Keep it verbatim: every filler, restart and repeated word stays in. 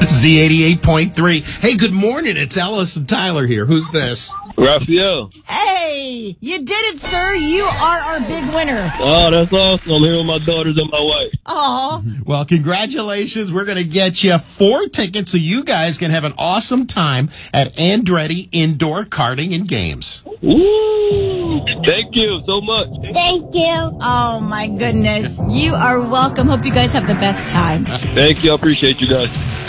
Z eighty-eight point three. Hey, good morning. It's Ellis and Tyler here. Who's this? Raphael. Hey, you did it, sir. You are our big winner. Oh, that's awesome. I'm here with my daughters and my wife. Aw. Well, congratulations. We're going to get you four tickets so you guys can have an awesome time at Andretti Indoor Karting and Games. Woo! Thank you so much. Thank you. Oh, my goodness. You are welcome. Hope you guys have the best time. Thank you. I appreciate you guys.